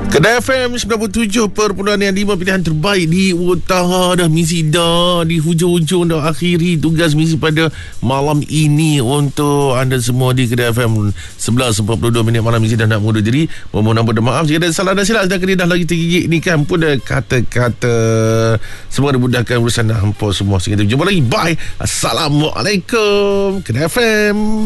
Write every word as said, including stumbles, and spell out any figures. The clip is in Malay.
Kedai F M sembilan puluh tujuh perpuluhan lima pilihan terbaik di utara dah. Misi dah di hujung-hujung dah akhiri tugas misi pada malam ini untuk anda semua di Kedai F M. Sebelas empat puluh dua minit malam misi dah nak mengundur diri. Mohon ampun dan maaf jika ada salah dan silap. Sedangkan dia dah lagi tergigit ni kan pun dah kata-kata. Semua dimudahkan urusan dah hampa semua. Sehingga kita jumpa lagi. Bye. Assalamualaikum. Kedai F M.